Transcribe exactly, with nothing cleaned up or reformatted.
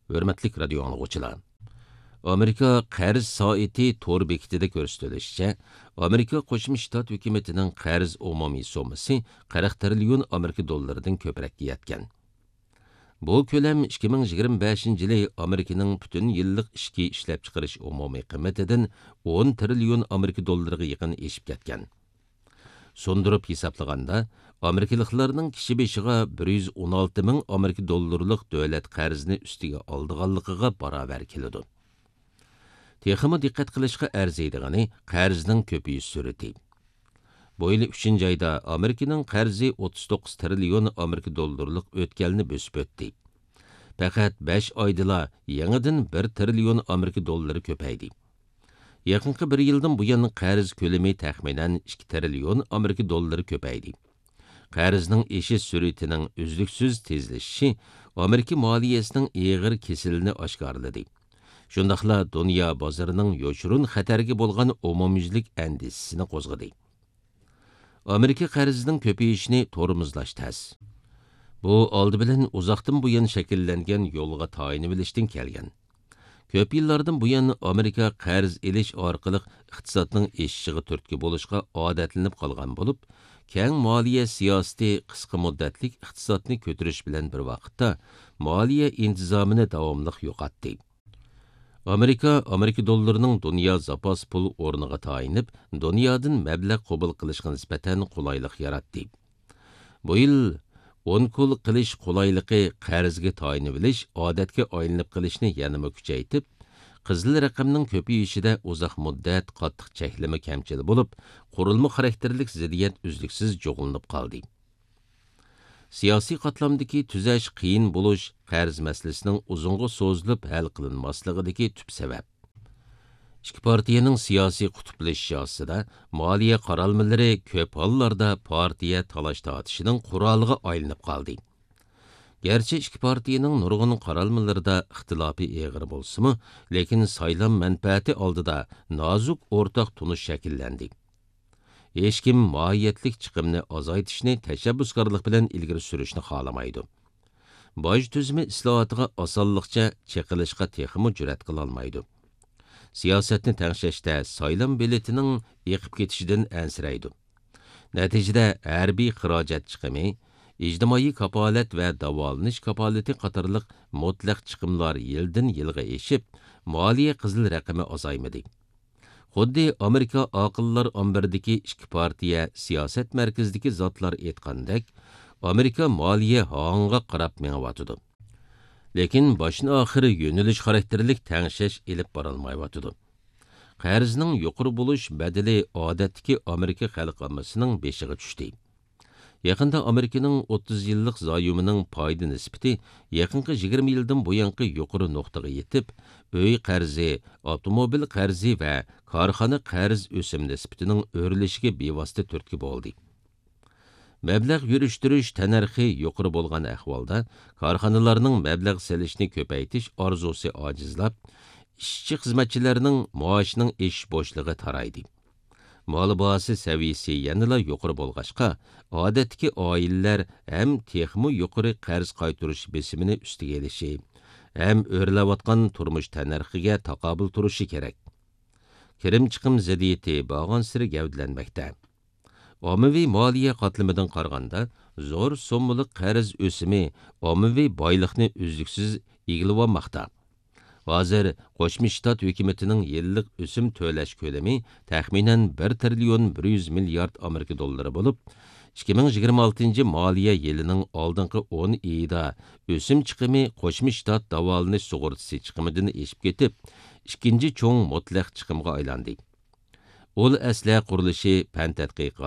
Hörmetlik radio anlıqçılar. Amerika qarz soati to'r bekitida ko'rsatilishicha, Amerika Qo'shma Shtat hukumatining qarz umumiy summasi qirq trillion Amerika dollaridan ko'prikka yetgan. Bu ko'lam ikki ming yigirma beshinchi yili Amerikaning butun yillik ichki ishlab chiqarish umumiy qiymatidan o'n trillion Amerika dollariga yaqin eshib ketgan. Sondurib hisoblaganda, Amerikaliklarning kishi beshiga bir yuz o'n olti ming Amerika dollarlik davlat qarzni ustiga oldiganligiga barobar keladi. Texmi diqqat qilishga arziydigani qarzning ko'payish surati. Bu yil uchinchi oyda Amerikaning qarzi o'ttiz to'qqiz trillion Amerika dollarlik o'tkalni bosib o'tdi. Faqat besh oydala yangidan bir trillion Amerika dollari ko'paydi. Yaqinqi bir yildan bu yana qarz ko'lami taxminan ikki trillion Amerika dollari ko'paydi. Qarzning eshish suratining uzluksiz tezlashishi Amerika moliyasining eg'ir kesilini oshkorladi. Shundaqla dunyo bozorining yo'shurun xatarga bo'lgan umumyuzlik andisini qo'zg'adi. Amerika qarzining ko'payishini to'rimizlash tas. Bu oldi bilan uzoqdan bu yana shakllangan yo'lga tayinib bilishdan kelgan. Ko'p yillardan bu yana Amerika qarz elish orqali iqtisodning eshishiga turtki bo'lishga odatlanib qolgan bo'lib, keng moliya siyosati qisqa muddatlik iqtisodni ko'tarish bilan bir vaqtda moliya intizomini davomli yo'qotdi. Amerika Amerika dollarining dunyo zapas pul o'rniga tayinib, dunyodan mablag' qabul qilishga nisbatan qulaylik yaratdi. Bu yil o'n kul qilish qulayligi qarzga tayinib bilish odatga aylanib qilishni yanada kuchaytib, qizil raqamning ko'payishida uzoq muddat qattiq cheklama kamchil bo'lib, qurilma xarakterlik ziddiyat uzluksiz jo'g'inib qoldi. Siyosiy qatlamdagi tuzash qiyin bo'lish qarz masalasining uzunga so'zilib hal qilinmasligidagi tub sabab. Ikki partiyaning siyosiy qutblashishi ostida moliya qaralmalari ko'p hollarda partiya talash tortishining quroliga aylanib qoldi. Gerçi ikki partiyaning nurg'un qaralmalarida ixtilofi eg'ir bo'lsa-mu, lekin saylam manfaati oldida nozuk o'rtaq tunish shakllandi. Hech kim mohiyatlik chiqimni azaytishni tashabbuskorlik bilan ilgari surishni xohlamaydi. Boj tuzumi islohotiga osonlikcha cheqilishga texmi jur'at qila olmaydi. Siyosatni tangshashda saylam biletining yiqib ketishidan ansiraydi. Natijada harbiy xarajat chiqimi, ijtimoiy kapolat va davolanish kapolati qatorliq mutlaq chiqimlar yildan yilga eshib, moliya qizil raqami ozaymadi. Xuddi Amerika aqllar ambirdagi ikki partiya siyosat markazidagi zotlar aytgandek, Amerika moliya hongga qarab mengayotidu. Lekin boshni oxiri yo'nalish xarakterlik tangshash elib borolmayotidi. Qarzning yuqori bo'lish badali odatdagi Amerika xalq ommasining beshiga tushdi. Yaqinda Amerikaning o'ttiz yillik zoyumining foyda nisbati yaqinqi yigirma yildan buyanqi yuqori nuqtaga yetib, uy qarzi, avtomobil qarzi va korxona qarz o'sim nisbatining o'rilishiga bevosita turtki bo'ldi. Mablag' yurishtirish tanarxi yuqori bo'lgan ahvolda korxonalarning mablag' selishni ko'paytirish orzusi ojizlab, ishchi xizmatchilarning maoshining ish bo'shligi taraydi. Mol bahasi saviyasi yanada yuqori bo'lg'achqa, odatdagi oilalar ham texmi yuqori qarz qaytarish besimini ustiga elishi, ham o'rlayotgan turmush tanarxiga taqobil turishi kerak. Kirim chiqim ziddiyati bo'lgan siri gavdlanmoqda. Ommaviy moliya qatlamidan qaraganda, zo'r so'mlik qarz o'simi ommaviy boylikni uzluksiz egilib Hozir Qo'shma Shtat hukumatining yillik o'sim to'lash ko'lami taxminan bir trillion bir yuz milliard Amerika dollari bo'lib, ikki ming yigirma oltinchi moliya yilining oldingi o'n oyida o'sim chiqimi Qo'shma Shtat davolanish sug'urtasi chiqimidan eshib ketib, ikkinchi cho'ng mutlaq chiqimga aylandi. Ol asla qurilishi fan tadqiqot